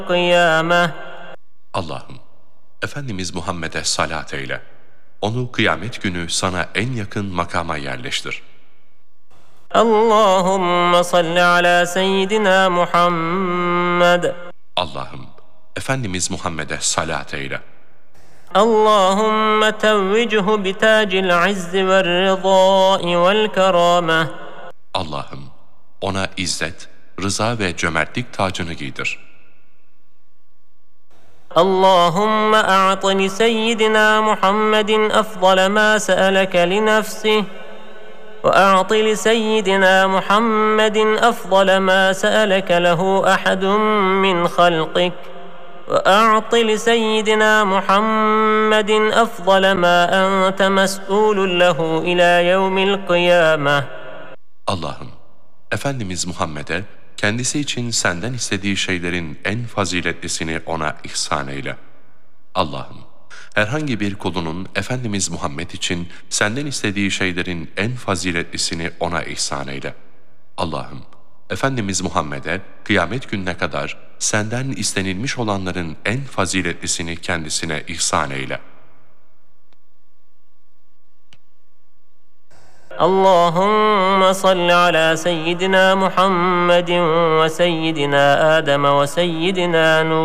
القيامة. Allah'ım, Efendimiz Muhammed'e salat eyle. Onu kıyamet günü sana en yakın makama yerleştir. اللهم صل على سيدنا محمد. Allah'ım, Efendimiz Muhammed'e salat eyle. اللهم توجه بتاج العز والرضاء والكرامة. Allah'ım, ona izzet, rıza ve cömertlik tacını giydir. اللهم أعط لسيدنا محمد أفضل ما سألك لنفسه، وأعط لسيدنا محمد أفضل ما سألك له أحد من خلقك، وأعط لسيدنا محمد أفضل ما أنت مسؤول له إلى يوم القيامة. Allah'ım, Efendimiz Muhammed'e kendisi için senden istediği şeylerin en faziletlisini ona ihsan eyle. Allah'ım, herhangi bir kulunun Efendimiz Muhammed için senden istediği şeylerin en faziletlisini ona ihsan eyle. Allah'ım, Efendimiz Muhammed'e kıyamet gününe kadar senden istenilmiş olanların en faziletlisini kendisine ihsan eyle. اللهم صل على سيدنا محمد وسيدنا آدم وسيدنا نوح